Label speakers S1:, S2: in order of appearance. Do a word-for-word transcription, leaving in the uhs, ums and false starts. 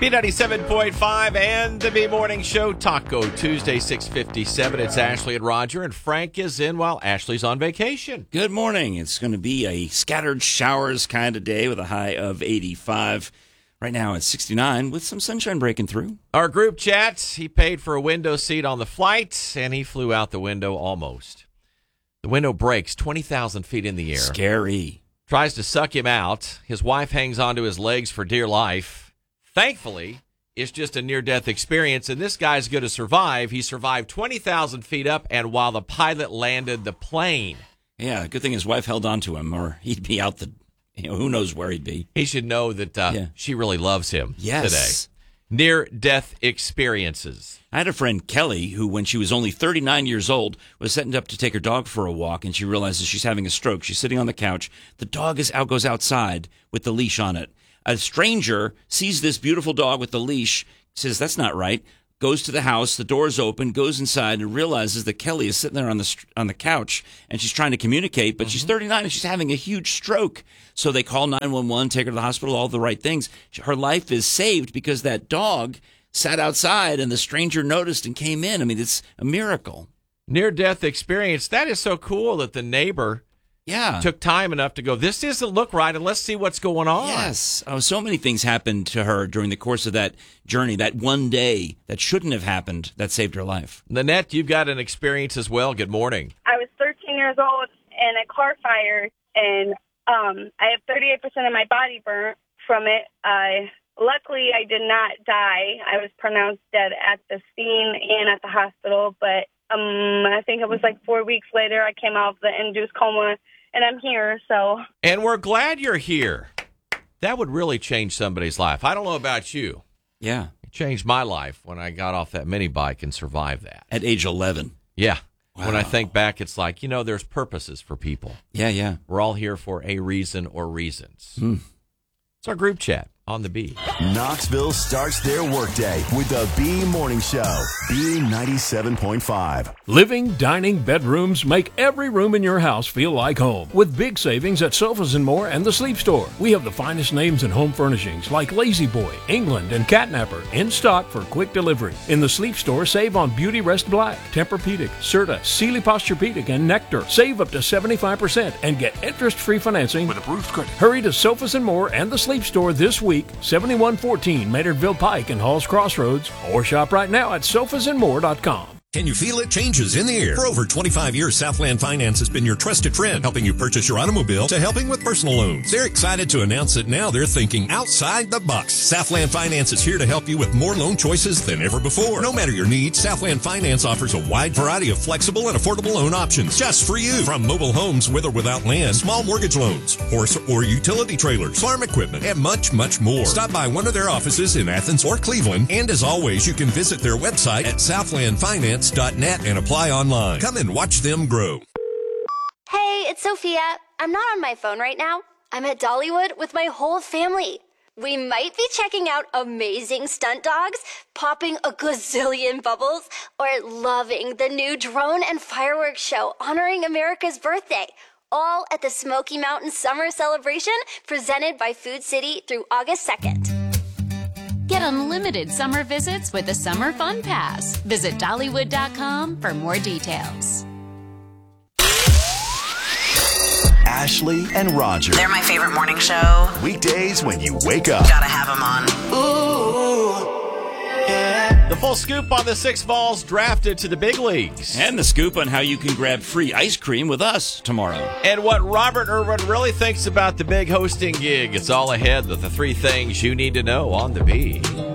S1: B ninety-seven point five and the B Morning Show, Taco Tuesday, six fifty-seven. It's Ashley and Roger, and Frank is in while Ashley's on vacation.
S2: Good morning. It's going to be a scattered showers kind of day with a high of eighty-five. Right now it's sixty-nine with some sunshine breaking through.
S1: Our group chat, he paid for a window seat on the flight, and he flew out the window almost. The window breaks twenty thousand feet in the air.
S2: Scary.
S1: Tries to suck him out. His wife hangs onto his legs for dear life. Thankfully, it's just a near-death experience, and this guy's going to survive. He survived twenty thousand feet up, and while the pilot landed the plane.
S2: Yeah, good thing his wife held on to him, or he'd be out the, you know, who knows where he'd be.
S1: He should know that uh,
S2: yeah.
S1: she really loves him
S2: yes.
S1: today. Near-death experiences.
S2: I had a friend, Kelly, who, when she was only thirty-nine years old, was setting up to take her dog for a walk, and she realizes she's having a stroke. She's sitting on the couch. The dog is out, goes outside with the leash on it. A stranger sees this beautiful dog with the leash, says, that's not right, goes to the house, the door's open, goes inside, and realizes that Kelly is sitting there on the on the couch, and she's trying to communicate, but mm-hmm. she's thirty-nine, and she's having a huge stroke. So they call nine one one, take her to the hospital, all the right things. Her life is saved because that dog sat outside, and the stranger noticed and came in. I mean, it's a miracle.
S1: Near-death experience. That is so cool that the neighbor...
S2: Yeah.
S1: took time enough to go, this doesn't look right, and let's see what's going on.
S2: Yes. Oh, so many things happened to her during the course of that journey, that one day that shouldn't have happened that saved her life.
S1: Nanette, you've got an experience as well. Good morning.
S3: I was thirteen years old in a car fire, and um, I have thirty-eight percent of my body burnt from it. I Luckily, I did not die. I was pronounced dead at the scene and at the hospital, but um, I think it was like four weeks later I came out of the induced coma. And I'm here, so.
S1: And we're glad you're here. That would really change somebody's life. I don't know about you.
S2: Yeah.
S1: It changed my life when I got off that mini bike and survived that.
S2: At age eleven.
S1: Yeah.
S2: Wow.
S1: When I think back, it's like, you know, there's purposes for people.
S2: Yeah, yeah.
S1: We're all here for a reason or reasons.
S2: Hmm.
S1: It's our group chat on the B.
S4: Knoxville starts their workday with the B Morning Show. B ninety-seven point five.
S5: Living, dining, bedrooms make every room in your house feel like home. With big savings at Sofas and More and the Sleep Store. We have the finest names in home furnishings like Lazy Boy, England, and Catnapper in stock for quick delivery. In the Sleep Store, save on Beauty Rest Black, Tempur-Pedic, Serta, Sealy Posturepedic, and Nectar. Save up to seventy-five percent and get interest-free financing with approved credit. Hurry to Sofas and More and the Sleep Store this week. seventy-one fourteen Maynardville Pike and Halls Crossroads, or shop right now at sofas and more dot com.
S6: Can you feel it? Changes in the air. For over twenty-five years, Southland Finance has been your trusted friend, helping you purchase your automobile to helping with personal loans. They're excited to announce that now they're thinking outside the box. Southland Finance is here to help you with more loan choices than ever before. No matter your needs, Southland Finance offers a wide variety of flexible and affordable loan options just for you. From mobile homes with or without land, small mortgage loans, horse or utility trailers, farm equipment, and much, much more. Stop by one of their offices in Athens or Cleveland, and as always, you can visit their website at southland finance dot net and apply online. Come and watch them grow.
S7: Hey, it's Sophia. I'm not on my phone right now. I'm at Dollywood with my whole family. We might be checking out amazing stunt dogs, popping a gazillion bubbles, or loving the new drone and fireworks show honoring America's birthday. All at the Smoky Mountain Summer Celebration presented by Food City through August second.
S8: Get unlimited summer visits with the Summer Fun Pass. Visit Dollywood dot com for more details.
S4: Ashley and Roger.
S9: They're my favorite morning show.
S4: Weekdays when you wake up.
S9: Gotta have them on.
S4: Ooh, yeah.
S1: The full scoop on the six balls drafted to the big leagues.
S2: And the scoop on how you can grab free ice cream with us tomorrow.
S1: And what Robert Irwin really thinks about the big hosting gig. It's all ahead with the three things you need to know on the B.